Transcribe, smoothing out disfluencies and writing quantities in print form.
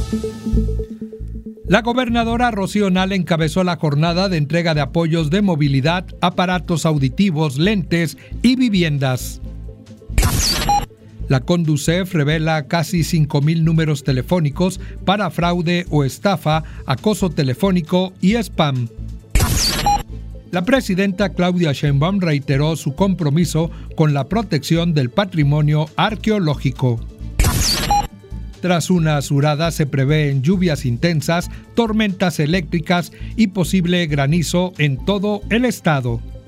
La gobernadora Rocío Nale encabezó la jornada de entrega de apoyos de movilidad, aparatos auditivos, lentes y viviendas. La Conducef revela casi 5,000 números telefónicos para fraude o estafa, acoso telefónico y spam. La presidenta Claudia Sheinbaum reiteró su compromiso con la protección del patrimonio arqueológico. Tras una azurada se prevén lluvias intensas, tormentas eléctricas y posible granizo en todo el estado.